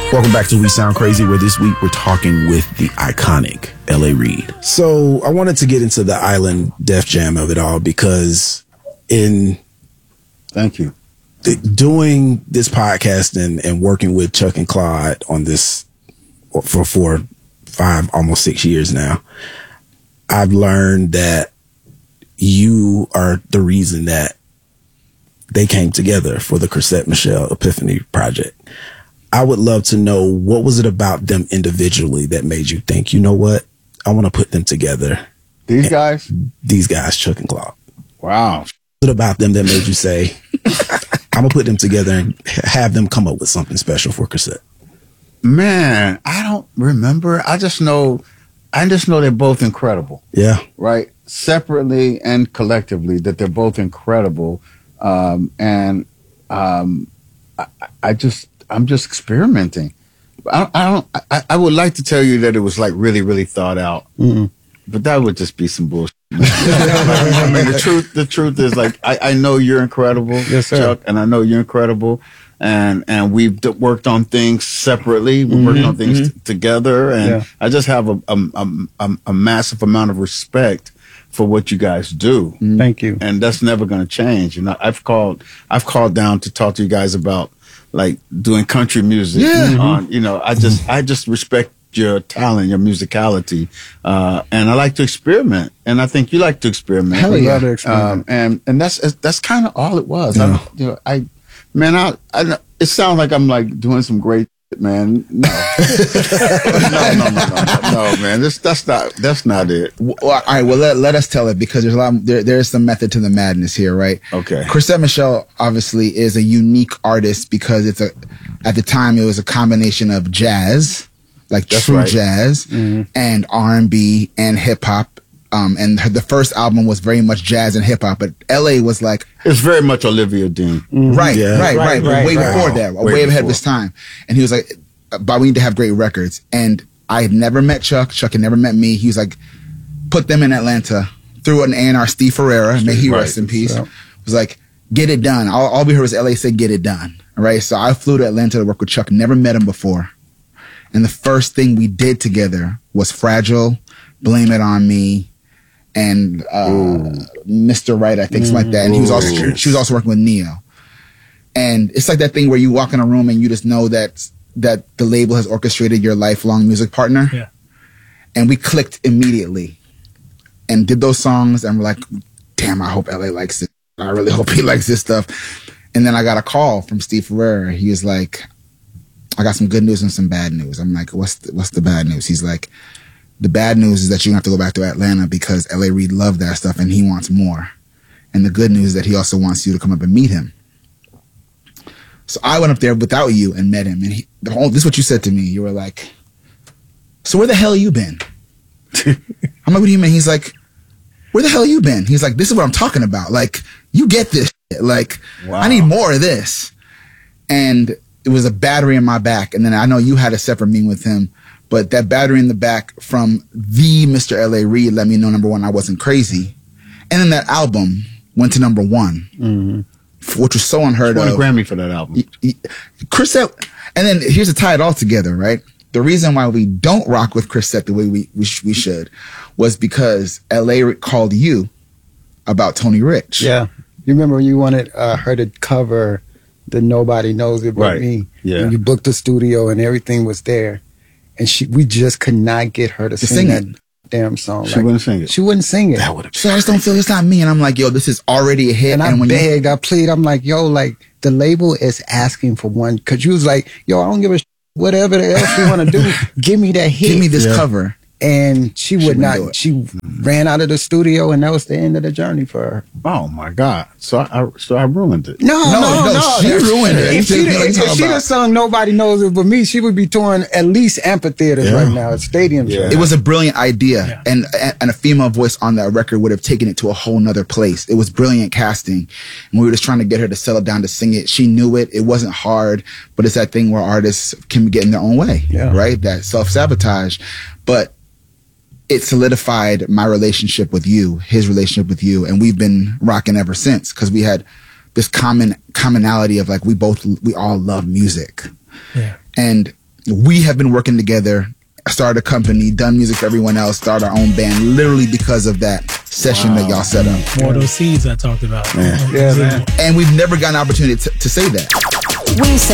Welcome back to We Sound Crazy, where this week we're talking with the iconic L.A. Reid. So I wanted to get into the Island Def Jam of it all because Thank you. Doing this podcast and working with Chuck and Claude on this for 4, 5, almost 6 years now, I've learned that you are the reason that they came together for the Chrisette Michele Epiphany project. I would love to know, what was it about them individually that made you think, you know what, I want to put them together? These guys, Chuck and Claude. wow. What was it about them that made you say, I'm gonna put them together and have them come up with something special for Chrisette? Man, I don't remember. I just know they're both incredible. Yeah. Right? Separately and collectively, that they're both incredible. I'm just experimenting. I would like to tell you that it was like really, really thought out, but that would just be some bullshit. I mean, the truth is, like, I know you're incredible, yes, sir. Chuck, and I know you're incredible. And we've worked on things separately. We've worked on things together. And I just have a massive amount of respect for what you guys do. Thank you. And that's never going to change. You know, I've called down to talk to you guys about, like, doing country music. You know, I just respect your talent, your musicality. And I like to experiment. And I think you like to experiment. Hell yeah. Experiment. And that's kind of all it was. Yeah. I it sounds like I'm like doing some great shit, man. No. No, man. That's not it. Well, all right. Well, let us tell it, because there's some method to the madness here, right? Okay. Chrisette Michele obviously is a unique artist because at the time it was a combination of jazz, like That's true right. jazz, and R&B and hip hop. And the first album was very much jazz and hip hop, but LA was like, It's very much Olivia Dean. right, Right, way before right. that, Way way ahead of before. his time. And he was like, but we need to have great records. And I had never met Chuck. Chuck had never met me. He was like, put them in Atlanta. Threw an A&R, Steve Ferreira, may he Right. rest in peace. Yeah. Was like, get it done. All we heard was LA say, get it done. All right. So I flew to Atlanta to work with Chuck. Never met him before. And the first thing we did together was Fragile, Blame It On Me, and Mr. Right, I think, something like that. And she was also working with Neo. And it's like that thing where you walk in a room and you just know that the label has orchestrated your lifelong music partner. Yeah. And we clicked immediately and did those songs, and we're like, damn, I hope LA likes it. I really hope he likes this stuff. And then I got a call from Steve Ferreira. He was like, I got some good news and some bad news. I'm like, what's the bad news? He's like, the bad news is that you have to go back to Atlanta because L.A. Reid loved that stuff and he wants more. And the good news is that he also wants you to come up and meet him. So I went up there without you and met him. And this is what you said to me. You were like, so where the hell you been? I'm like, what do you mean? He's like, where the hell you been? He's like, this is what I'm talking about. Like, you get this shit. Like, Wow. I need more of this. And it was a battery in my back. And then I know you had a separate meeting with him. But that battery in the back from the Mr. L.A. Reid let me know, number one, I wasn't crazy. And then that album went to number one, which was so unheard Won a of. Grammy for that album. Chrisette, and then here's to tie it all together, right? The reason why we don't rock with Chrisette the way we should was because L.A. called you about Tony Rich. Yeah. You remember when you wanted her to cover the Nobody Knows It But Right. Me? Yeah. And you booked the studio and everything was there. And we just could not get her to sing sing that damn song. She wouldn't sing it. She wouldn't sing it. That would have So I just don't feel it's not me. And I'm like, yo, this is already a hit. And I when begged, I plead. I'm like, yo, like, the label is asking for one. Because you was like, yo, I don't give a whatever else you want to do. Give me that hit. give me this cover. And she would wouldn't not. do it. She ran out of the studio, and that was the end of the journey for her. Oh my God! So I ruined it. No, she ruined it. If she'd have sung Nobody Knows It But Me, she would be touring at least amphitheaters right now, stadiums. Yeah. Right It was a brilliant idea, and a female voice on that record would have taken it to a whole nother place. It was brilliant casting, and we were just trying to get her to settle down to sing it. She knew it. It wasn't hard, but it's that thing where artists can get in their own way, right? That self-sabotage. But it solidified my relationship with you, his relationship with you, and we've been rocking ever since because we had this commonality of like we all love music. Yeah. And we have been working together, started a company, done music for everyone else, started our own band, literally because of that session that y'all set up. More of those seeds I talked about. Yeah, man. And we've never gotten an opportunity to say that.